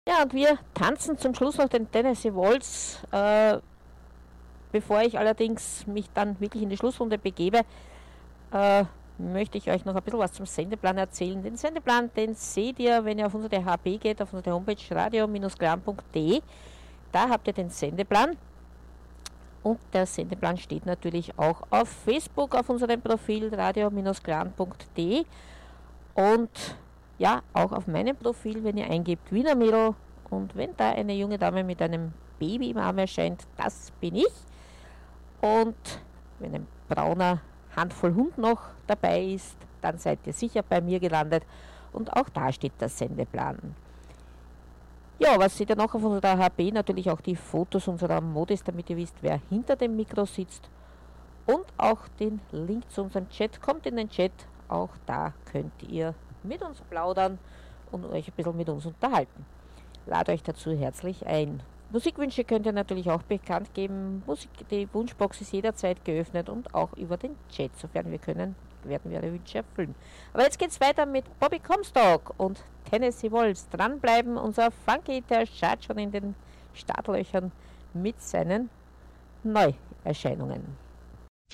Ja, und wir tanzen zum Schluss noch den Tennessee Waltz. Bevor ich allerdings mich dann wirklich in die Schlussrunde begebe, äh, möchte ich euch noch ein bisschen was zum Sendeplan erzählen. Den Sendeplan, den seht ihr, wenn ihr auf unsere HB geht, auf unsere Homepage radio-glan.de. Da habt ihr den Sendeplan. Und der Sendeplan steht natürlich auch auf Facebook auf unserem Profil radio-glan.de und ja, auch auf meinem Profil, wenn ihr eingebt Wiener Mädel und wenn da eine junge Dame mit einem Baby im Arm erscheint, das bin ich. Und wenn ein brauner Handvoll Hund noch dabei ist, dann seid ihr sicher bei mir gelandet und auch da steht der Sendeplan. Ja, was seht ihr noch auf unserer HB? Natürlich auch die Fotos unserer Modis, damit ihr wisst, wer hinter dem Mikro sitzt. Und auch den Link zu unserem Chat. Kommt in den Chat, auch da könnt ihr mit uns plaudern und euch ein bisschen mit uns unterhalten. Lade euch dazu herzlich ein. Musikwünsche könnt ihr natürlich auch bekannt geben. Die Wunschbox ist jederzeit geöffnet und auch über den Chat, sofern wir können, werden wir eure Wünsche erfüllen. Aber jetzt geht's weiter mit Bobby Comstock und Tennessee Waltz. Dranbleiben, unser Funky, der schaut schon in den Startlöchern mit seinen Neuerscheinungen.